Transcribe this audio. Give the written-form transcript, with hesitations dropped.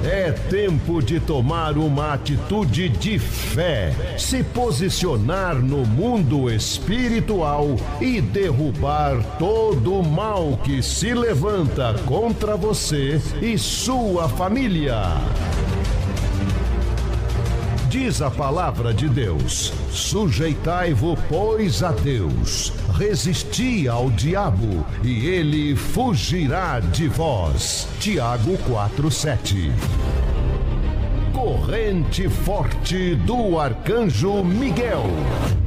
É tempo de tomar uma atitude de fé, se posicionar no mundo espiritual e derrubar todo o mal que se levanta contra você e sua família. Diz a palavra de Deus: sujeitai-vos, pois, a Deus, resisti ao diabo, e ele fugirá de vós. Tiago 4:7. Corrente forte do Arcanjo Miguel.